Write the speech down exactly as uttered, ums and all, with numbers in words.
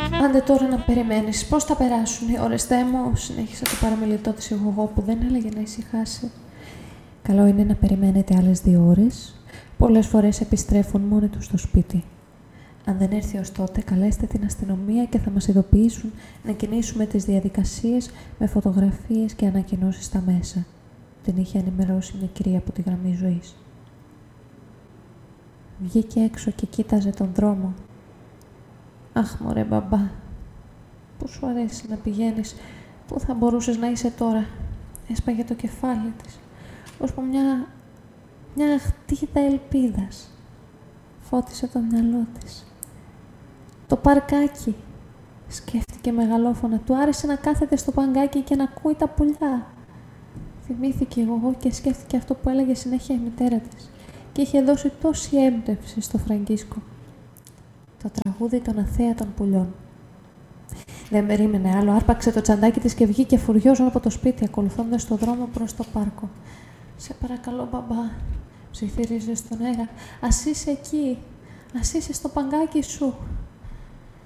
Άντε τώρα να περιμένεις. Πώς θα περάσουν οι ώρες, Θεέ μου? Συνέχισε το παραμιλητό της εγώ που δεν έλεγε να ησυχάσει. Καλό είναι να περιμένετε άλλες δύο ώρες. Πολλές φορές επιστρέφουν μόνοι τους στο σπίτι. Αν δεν έρθει ως τότε, καλέστε την αστυνομία και θα μας ειδοποιήσουν να κινήσουμε τις διαδικασίες με φωτογραφίες και ανακοινώσεις στα μέσα. Την είχε ενημερώσει μια κυρία από τη γραμμή ζωής. Βγήκε έξω και κοίταζε τον δρόμο. Αχ, μωρέ μπαμπά, πού σου αρέσει να πηγαίνεις, πού θα μπορούσες να είσαι τώρα? Έσπαγε το κεφάλι της, ώσπου μια, μια αχτίδα ελπίδας. Φώτισε το μυαλό της. Το παρκάκι, σκέφτηκε μεγαλόφωνα. Του άρεσε να κάθεται στο παγκάκι και να ακούει τα πουλιά. Θυμήθηκε εγώ και σκέφτηκε αυτό που έλεγε συνέχεια η μητέρα της και είχε δώσει τόση έμπνευση στο Φραγκίσκο. Το τραγούδι των αθέατων πουλιών. Δεν περίμενε άλλο, άρπαξε το τσαντάκι της και βγήκε φουριόζω από το σπίτι, ακολουθώντας το δρόμο προς το πάρκο. «Σε παρακαλώ, μπαμπά», ψιθύριζε στον αέρα, «ας είσαι εκεί, ας είσαι στο παγκάκι σου».